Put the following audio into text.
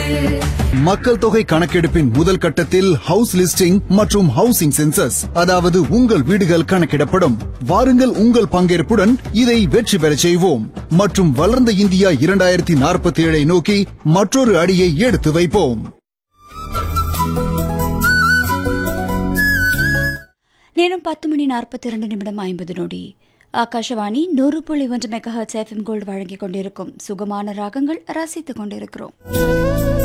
மக்கள் தொகை கணக்கெடுப்பின் முதல் கட்டத்தில் ஹவுஸ் லிஸ்டிங் மற்றும் ஹவுசிங் சென்சஸ், அதாவது உங்கள் வீடுகள் கணக்கிடப்படும். வாருங்கள், உங்கள் பங்கேற்புடன் இதை வெற்றி பெறச் செய்வோம் மற்றும் வளர்ந்த இந்தியா 2047 நோக்கி மற்றொரு அடியை எடுத்து வைப்போம். நேரம் 10:42:50. ஆகாஷவாணி 100.1 மெகாஹெர்ட்ஸ் FM கோல்டு வழங்கிக் கொண்டிருக்கும் சுகமான ராகங்கள் ரசித்துக் கொண்டிருக்கிறோம்.